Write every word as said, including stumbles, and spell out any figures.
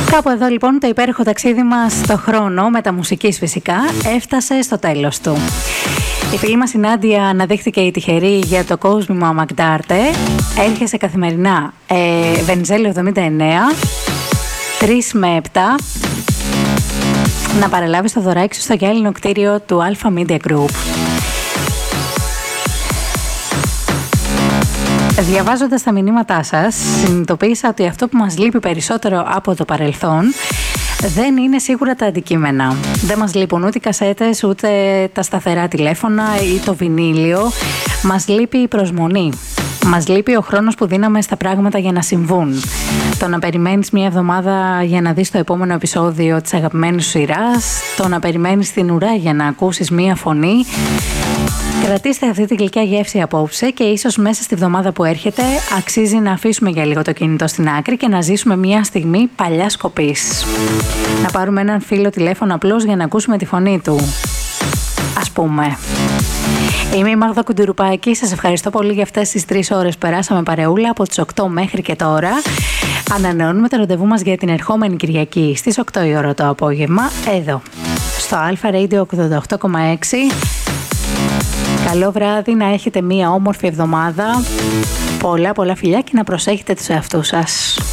Κάπου εδώ λοιπόν το υπέροχο ταξίδι μας στο χρόνο, μεταμουσικής φυσικά, έφτασε στο τέλος του. Η φίλη μας η Νάντια αναδείχθηκε η τυχερή για το κόσμημα Μαγντάρτε. Έρχεσαι καθημερινά ε, Βενιζέλο εβδομήντα εννέα, τρεις με επτά, να παραλάβεις το δωράκι σου στο γυάλινο κτίριο του Alpha Media Group. Διαβάζοντας τα μηνύματά σας, συνειδητοποίησα ότι αυτό που μας λείπει περισσότερο από το παρελθόν δεν είναι σίγουρα τα αντικείμενα. Δεν μας λείπουν ούτε οι κασέτες, ούτε τα σταθερά τηλέφωνα ή το βινίλιο. Μας λείπει η προσμονή. Μας λείπει ο χρόνος που δίναμε στα πράγματα για να συμβούν. Το να περιμένεις μία εβδομάδα για να δεις το επόμενο επεισόδιο της αγαπημένης σου σειράς. Το να περιμένεις την ουρά για να ακούσεις μία φωνή. Κρατήστε αυτή τη γλυκιά γεύση απόψε και ίσως μέσα στη βδομάδα που έρχεται αξίζει να αφήσουμε για λίγο το κινητό στην άκρη και να ζήσουμε μια στιγμή παλιάς κοπής. Να πάρουμε έναν φίλο τηλέφωνο απλώς για να ακούσουμε τη φωνή του. Ας πούμε. Είμαι η Μάγδα Κουντουρουπάκη. Σας ευχαριστώ πολύ για αυτές τις τρεις ώρες που περάσαμε παρεούλα από τις οκτώ μέχρι και τώρα. Ανανεώνουμε το ραντεβού μας για την ερχόμενη Κυριακή στις οκτώ η ώρα το απόγευμα εδώ στο Alpha Radio ογδόντα οκτώ κόμμα έξι. Καλό βράδυ, να έχετε μία όμορφη εβδομάδα. Πολλά πολλά φιλιά και να προσέχετε τους εαυτούς σας.